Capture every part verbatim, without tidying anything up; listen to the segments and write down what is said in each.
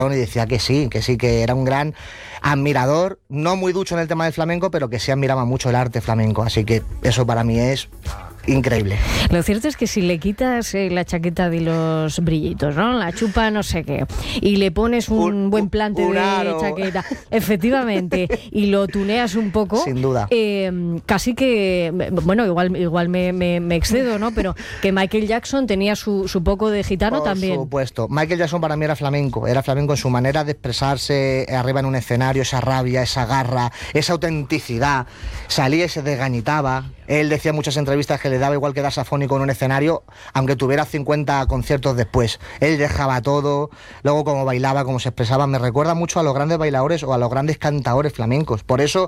y decía que sí, que sí, que era un gran admirador, no muy ducho en el tema del flamenco, pero que sí admiraba mucho el arte flamenco, así que eso para mí es increíble. Lo cierto es que si le quitas eh, la chaqueta de los brillitos, ¿no? La chupa no sé qué, y le pones un, un buen plante un de aro. chaqueta, efectivamente, y lo tuneas un poco, sin duda. Eh, casi que, bueno, igual, igual me, me, me excedo, ¿no? Pero que Michael Jackson tenía su, su poco de gitano Por también. Por supuesto. Michael Jackson para mí era flamenco, era flamenco en su manera de expresarse arriba en un escenario, esa rabia, esa garra, esa autenticidad, salía y se desgañitaba. Él decía en muchas entrevistas que le daba igual quedarse afónico en un escenario, aunque tuviera cincuenta conciertos después. Él dejaba todo, luego cómo bailaba, cómo se expresaba, me recuerda mucho a los grandes bailadores o a los grandes cantadores flamencos. Por eso,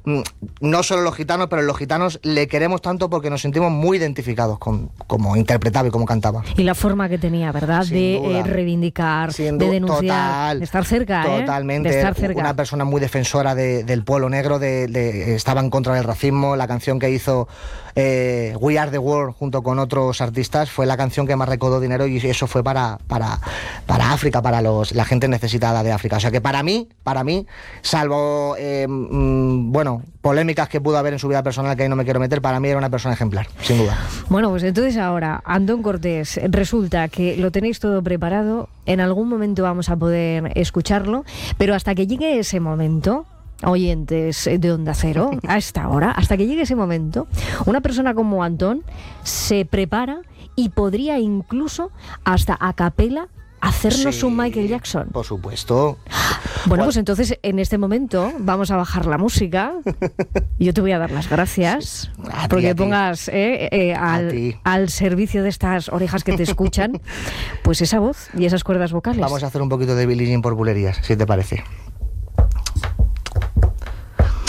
no solo los gitanos, pero los gitanos le queremos tanto porque nos sentimos muy identificados con cómo interpretaba y cómo cantaba. Y la forma que tenía, ¿verdad? Sin de eh, reivindicar, Sin de du- denunciar, total, de estar cerca, totalmente, ¿eh? De estar cerca. Una persona muy defensora de, del pueblo negro, de, de, estaba en contra del racismo. La canción que hizo eh, We Are the World junto con otros artistas fue la canción que más recaudó dinero, y eso fue para, para, para África, para los, la gente necesitada de África. O sea que para mí, para mí, salvo eh, mmm, bueno, polémicas que pudo haber en su vida personal que ahí no me quiero meter, para mí era una persona ejemplar, sin duda. Bueno, pues entonces ahora, Antón Cortés, resulta que lo tenéis todo preparado, en algún momento vamos a poder escucharlo, pero hasta que llegue ese momento, oyentes de Onda Cero, a esta hora, hasta que llegue ese momento, una persona como Antón se prepara y podría incluso hasta a capela hacernos sí, un Michael Jackson. Por supuesto. Bueno, pues entonces en este momento vamos a bajar la música. Yo te voy a dar las gracias a porque ti, a pongas eh, eh, al, al servicio de estas orejas que te escuchan, pues esa voz y esas cuerdas vocales. Vamos a hacer un poquito de Billie Jean por bulerías, si te parece.